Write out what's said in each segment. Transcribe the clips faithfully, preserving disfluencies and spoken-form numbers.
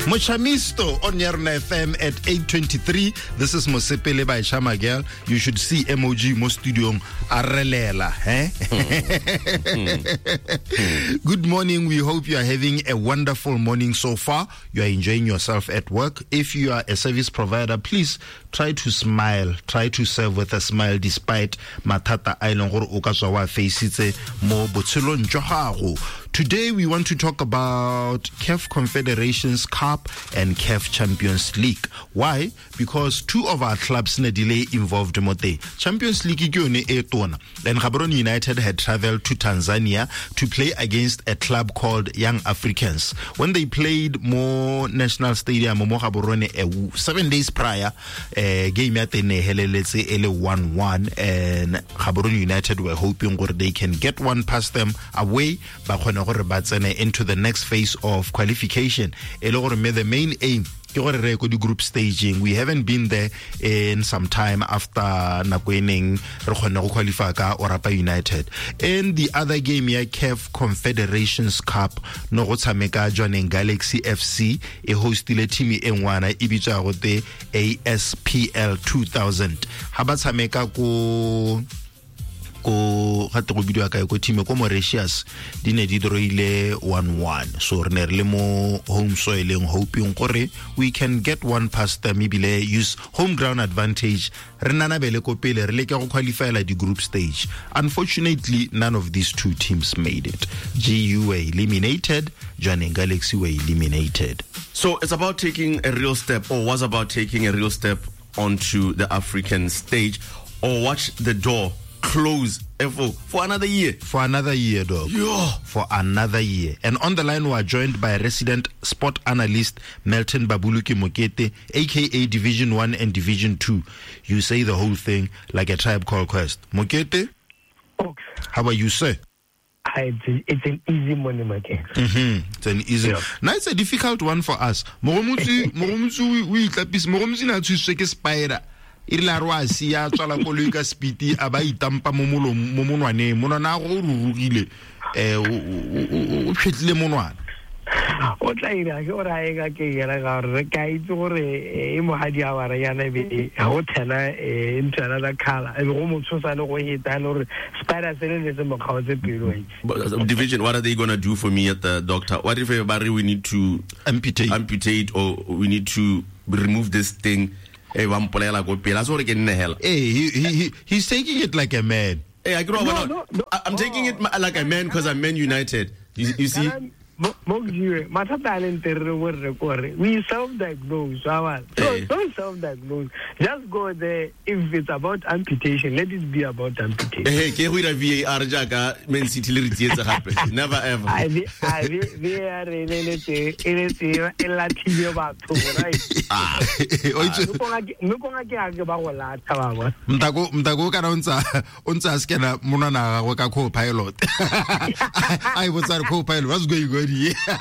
Mochamisto on Yarna F M at eight twenty-three. This is Mosepele by Shamagel. You should see M O G Mo Studio Arelela. Eh? Good morning. We hope you are having a wonderful morning so far. You are enjoying yourself at work. If you are a service provider, please try to smile. Try to serve with a smile despite matata island or okazawa faces mo botselong jwa gago. Today we want to talk about C A F Confederations Cup and C A F Champions League. Why? Because two of our clubs ne delay involved mote. Champions League ke yone e tona. Then Gaborone United had traveled to Tanzania to play against a club called Young Africans. When they played Mo National Stadium mo Gaborone uh, seven days prior, uh, game ya tene heleletse ele one one, and Gaborone United were hoping that they can get one past them away ba into the next phase of qualification. The main aim the group staging. We haven't been there in some time after Nakwening qualify Orapa United. In the other game here, C A F Confederations Cup, Nogotsameka joining Galaxy F C, a hostile team in one Ibiza A S P L two thousand. Habatsameka ko ko ga go bidiwa ka go team ko Mauritius di ne di droile one one, so re ne re le mo home soileng hoping gore we can get one past them, maybe use home ground advantage re nana bele ko pele re leke go qualify la di group stage. Unfortunately, none of these two teams made it. G U were eliminated, joining Galaxy were eliminated. So it's about taking a real step, or was about taking a real step onto the African stage, or watch the door close for, for another year. For another year, dog. Yeah. For another year. And on the line, we are joined by resident sport analyst Melton Babuluki Mokete, aka Division One and Division Two. You say the whole thing like a Tribe Called Quest. Mokete, oh. How are you, sir? It's, it's an easy morning, my king. Mm-hmm. It's an easy. Yeah. Now it's a difficult one for us. Moromutsi, Moromutsi, we clapis. Moromutsi na to shake a spider. Irla rwa sia tsala koloi ka speed aba itampa mo molo mo monwane mona na go rurugile eh o phetlile monwana o tla ira ke ora e ga ke yela ga re ka itse gore e mo hadi a wara yana be go thela e ntana la khala e go mo tsosa le go hita le gore spider sele le se mo khaotse pelo. Division, what are they going to do for me at the doctor? What if everybody we need to amputate amputate or we need to remove this thing? Hey, he, he, he, he's taking it like a man. Hey, I grew up. No, no, no. I'm oh. taking it like a man because I'm Man United. You, you see? We self-diagnose. So don't self-diagnose. Just go there. If it's about amputation, let it be about amputation. Hey, can we have V A R Jaga Man City Lirities happen? Never ever. I I V A R in anything anything in Latin about right? Ah. Mtago mtago kana unsa unsa skena munana go ka co-pilot. I was our co-pilot. What's going on?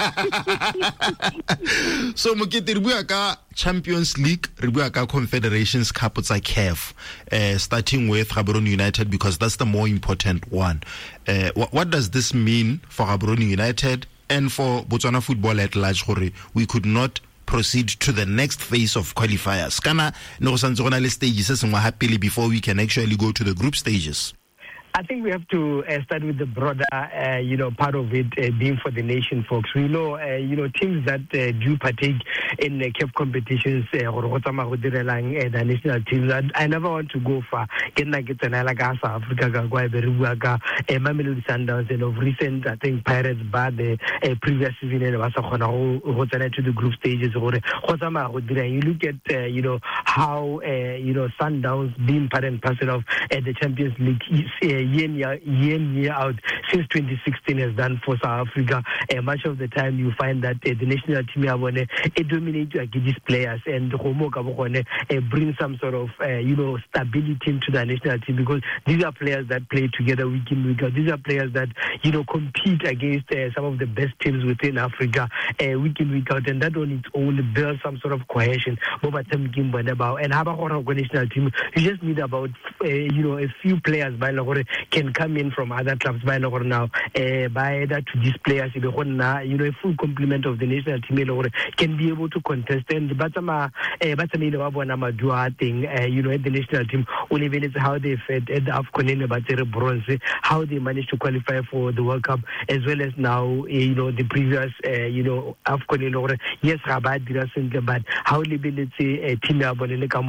So Mokete re bua ka Champions League, re bua ka Confederations Cup tsa C A F, uh, starting with Gaborone United because that's the more important one. Uh, what, what does this mean for Gaborone United and for Botswana football at large? We could not proceed to the next phase of qualifiers. Kana no sanzona stages happily before we can actually go to the group stages. I think we have to uh, start with the broader, uh, you know, part of it uh, being for the nation, folks. We know, uh, you know, teams that uh, do partake in uh, C A F competitions, uh, the national teams. I, I never want to go far. Like South Africa, Mamelodi Sundowns, and of recent, I think Pirates, but the uh, previous season, to the group stages. You look at, uh, you know, how, uh, you know, Sundowns being part and parcel of uh, the Champions League uh, year in year, year in year out since twenty sixteen has done for South Africa. Uh, much of the time you find that uh, the national team have uh, dominate uh, these players and uh, bring some sort of uh, you know stability into the national team, because these are players that play together week in week out. These are players that you know compete against uh, some of the best teams within Africa uh, week in week out, and that on its own builds some sort of cohesion. And how about national team? You just need about uh, you know a few players by can come in from other clubs by now uh, by that to these players you know a full complement of the national team can be able able to contest. And Batama, Batamina Wabwana Madua thing, you know, at the national team, only how they fed at the AFCON in the bronze, how they managed to qualify for the World Cup, as well as now, you know, the previous, you know, AFCON in order. Yes, Rabat didn't, but how liability a team or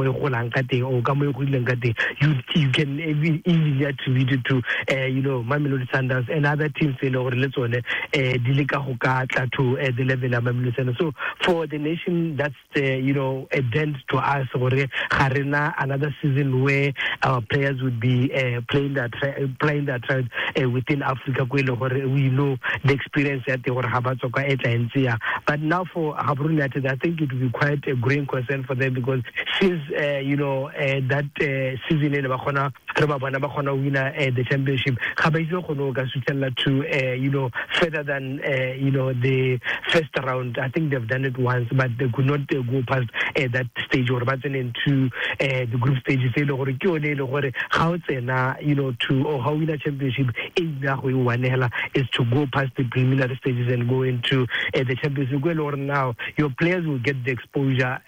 you you can easily attribute it to, you know, Mamelodi Sundowns and other teams in our let's on Dilika Hokata to the level of Mamelodi Sundowns. So for the nation, that's the, you know, a dent to us or Harina, another season where our players would be uh, playing that playing that uh, within Africa. We know the experience that they were Habatsoka. But now for Habru United, I think it will be quite a growing concern for them because since uh, you know uh, that uh, season in Bakona, Bakona winner uh, the championship, to uh, you know further than uh, you know the first round. I think they've done it once, but they could not uh, go past uh, that stage or button into uh, the group stage. How it's you know to or how win a championship is to go past the preliminary stages and go into uh, the championship. Or now your players will get the exposure.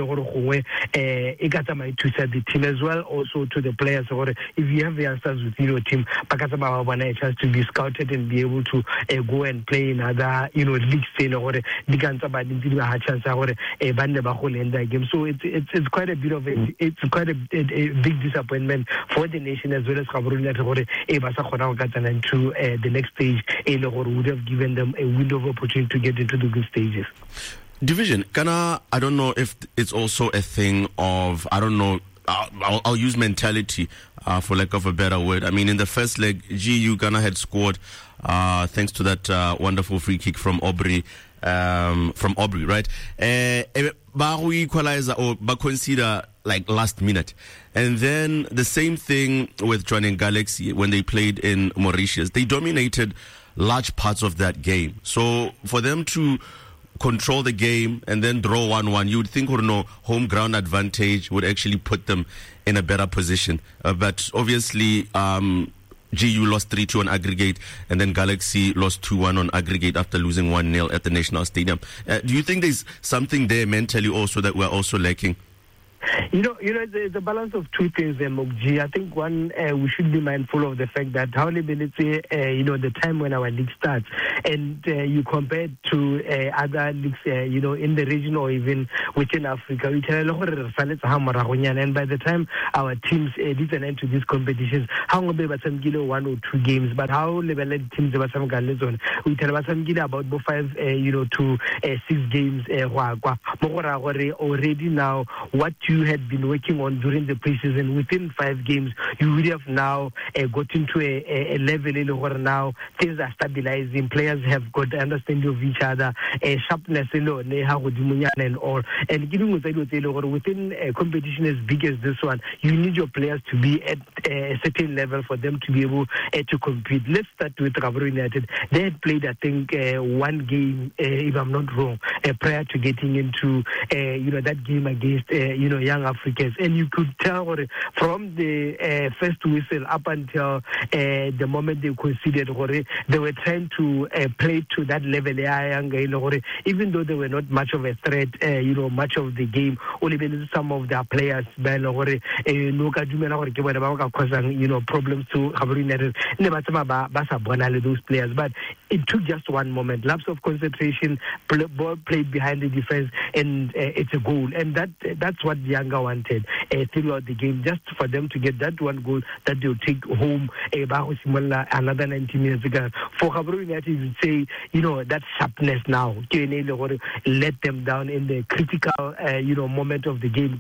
To set the team as well, also to the players. Or if you have the youngsters within your team, Pakatama want a chance to be scouted and be able to uh, go and play in other, you know, leagues. Or the Gansaba didn't have a chance or a Bandaba in that game. So it's it's it's quite a bit of a it's quite a, a, a big disappointment for the nation as well as Cameroon or and to uh, the next stage. Or would have given them a window of opportunity to get into the good stages. Division, Ghana, I don't know if it's also a thing of, I don't know, I'll, I'll use mentality uh, for lack of a better word. I mean, in the first leg, G U, Ghana had scored uh, thanks to that uh, wonderful free kick from Aubrey, um, from Aubrey, right? Uh, equalizer or consider like last minute. And then the same thing with Jwaneng Galaxy when they played in Mauritius. They dominated large parts of that game. So for them to control the game and then draw one one, you would think, or no, home ground advantage would actually put them in a better position. Uh, but obviously, um, G U lost three two on aggregate, and then Galaxy lost two one on aggregate after losing one nil at the National Stadium. Uh, do you think there's something there mentally also that we're also lacking? You know, you know, it's a balance of two things there, Mokji. I think one, uh, we should be mindful of the fact that how liability, uh, you know, the time when our league starts, and uh, you compare it to uh, other leagues, uh, you know, in the region or even within Africa, we can and by the time our teams uh, did an end to these competitions, how one or two games, but how liberated teams were some on, we tell us about five, uh, you know, to uh, six games. Uh, already now, what you had been working on during the preseason, within five games, you would have now uh, got into a, a, a level where now things are stabilizing. Players have got understanding of each other, uh, sharpness, you know, and all. And giving within a competition as big as this one, you need your players to be at a certain level for them to be able uh, to compete. Let's start with Cameroon United. They had played, I think, uh, one game, uh, if I'm not wrong, uh, prior to getting into, uh, you know, that game against, uh, you know, young Africans, and you could tell from the uh, first whistle up until uh, the moment they conceded, they were trying to uh, play to that level. Even though they were not much of a threat, uh, you know, much of the game, only some of their players, you know, problems to those players. But it took just one moment, lapse of concentration, ball played behind the defense, and uh, it's a goal, and that that's what Yanga wanted uh, throughout the game, just for them to get that one goal that they'll take home uh, another ninety minutes ago. For Cameroon United, you say, you know, that sharpness now, let them down in the critical, uh, you know, moment of the game.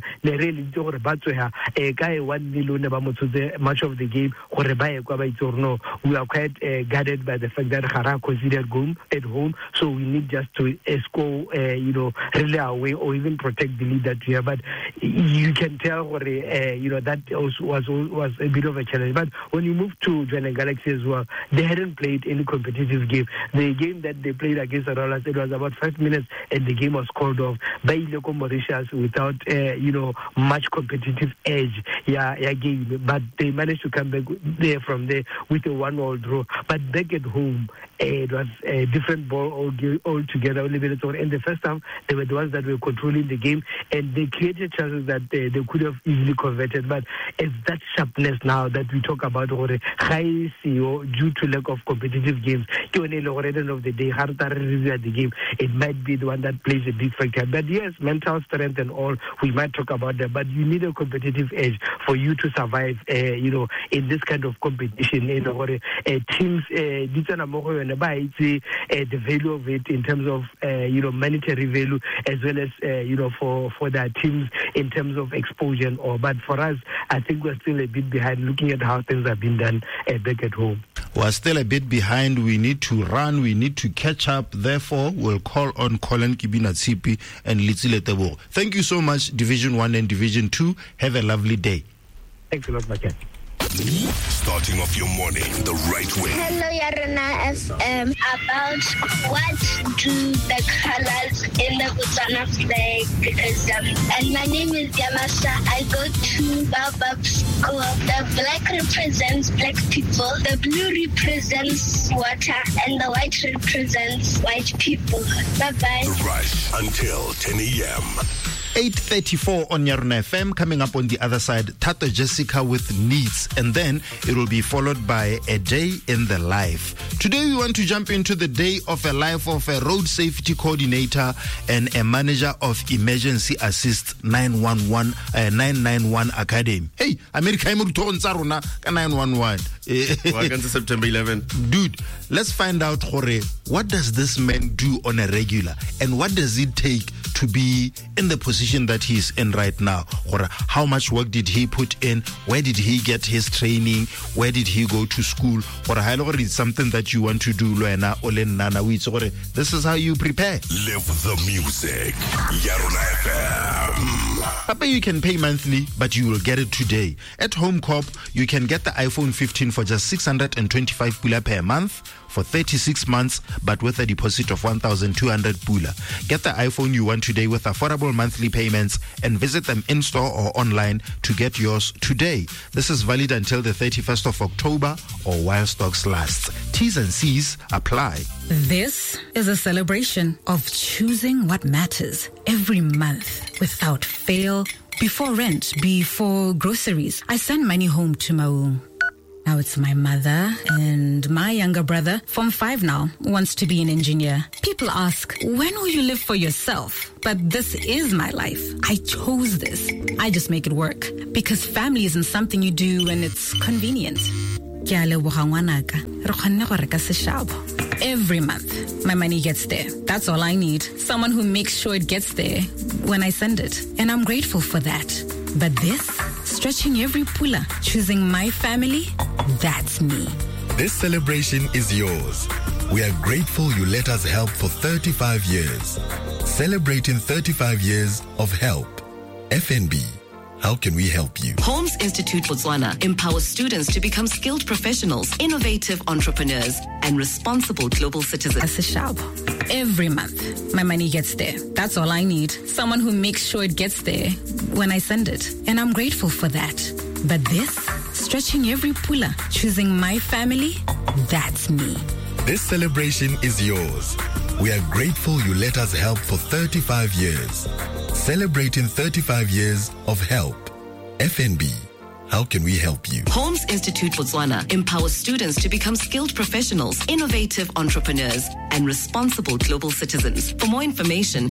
Much of the game, we are quite uh, guarded by the fact that Hara considered home at home, so we need just to uh, score, uh, you know, really away or even protect the lead that we have. But you can tell, uh, you know, that was, was was a bit of a challenge. But when you move to Jwaneng Galaxy as well, they hadn't played any competitive game. The game that they played against the Rollers, it was about five minutes, and the game was called off by Ileko Mauritius without, uh, you know, much competitive edge. Yeah, yeah, game. But they managed to come back there from there with a one-all draw. But back at home, uh, it was a different ball all altogether. And the first half, they were the ones that were controlling the game, and they created chances that they, they could have easily converted. But it's that sharpness now that we talk about, due to lack of competitive games, at the end of the day, the game, it might be the one that plays a big factor. But yes, mental strength and all, we might talk about that, but you need a competitive edge for you to survive, uh, you know, in this kind of competition. You know, uh, teams, uh, the value of it in terms of, uh, you know, monetary value, as well as, uh, you know, for, for their teams in terms of exposure and all. But for us, I think we're still a bit behind looking at how things have been done uh, back at home. We're still a bit behind. We need to run. We need to catch up. Therefore, we'll call on Colin Kibina Tsipi and Litsile Tebo. Thank you so much, Division one and Division two. Have a lovely day. Thanks a lot, Macan. Starting off your morning the right way. Hello, Yarana F M. About what do the colors in the Botswana flag represent? And my name is Yamasa. I go to Baobab School. The black represents black people. The blue represents water. And the white represents white people. Bye-bye. The Rush until ten a.m. eight thirty-four on Yarona F M. Coming up on the other side, Tato Jessica with Needs, and then it will be followed by a day in the life. Today we want to jump into the day of a life of a road safety coordinator and a manager of emergency assist nine one one uh, nine nine one Academy. Hey, America nine one one. Welcome to September eleventh. Dude, let's find out what does this man do on a regular, and what does it take to be in the position that he's in right now? Or how much work did he put in? Where did he get his training? Where did he go to school? Or it's something that you want to do. This is how you prepare. Live the music. Yarona F M. Papa, you can pay monthly, but you will get it today. At Home Corp, you can get the iPhone fifteen for just six hundred twenty-five pula per month for thirty-six months, but with a deposit of one thousand two hundred pula. Get the iPhone you want today with affordable monthly payments and visit them in store or online to get yours today. This is valid until the thirty-first of October or while stocks last. T's and C's apply. This is a celebration of choosing what matters every month without fail. Before rent, before groceries, I send money home to Maung. Now it's my mother and my younger brother, Form five now, wants to be an engineer. People ask, when will you live for yourself? But this is my life. I chose this. I just make it work. Because family isn't something you do when it's convenient. Every month, my money gets there. That's all I need. Someone who makes sure it gets there when I send it. And I'm grateful for that. But this, stretching every pula, choosing my family, that's me. This celebration is yours. We are grateful you let us help for thirty-five years. Celebrating thirty-five years of help. F N B. How can we help you? Holmes Institute Botswana empowers students to become skilled professionals, innovative entrepreneurs, and responsible global citizens. As a shop. Every month, my money gets there. That's all I need. Someone who makes sure it gets there when I send it. And I'm grateful for that. But this, stretching every pula, choosing my family, that's me. This celebration is yours. We are grateful you let us help for thirty-five years. Celebrating thirty-five years of help. F N B. How can we help you? Holmes Institute Botswana empowers students to become skilled professionals, innovative entrepreneurs, and responsible global citizens. For more information,